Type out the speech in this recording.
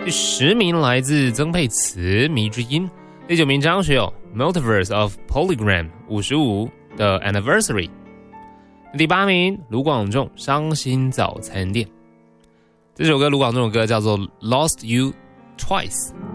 第10名来自曾沛慈《迷之音》，第9名张学友《Multiverse of Polygram》55的 Anniversary， 第8名卢广仲《伤心早餐店》。这首歌卢广仲的歌叫做 Lost You Twice。